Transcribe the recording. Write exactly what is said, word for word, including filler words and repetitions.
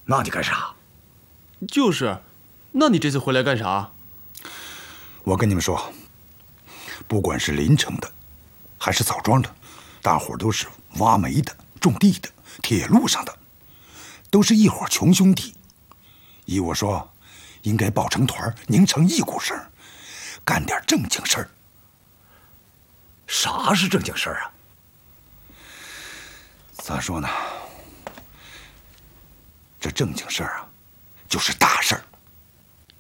那你干啥？ 就是，那你这次回来干啥？ 我跟你们说，不管是临城的，还是枣庄的，大伙儿都是挖煤的、种地的、铁路上的，都是一伙穷兄弟。依我说，应该抱成团，拧成一股绳，干点正经事儿。 啥是正经事儿啊？ 咋说呢？这正经事儿啊，就是大事儿。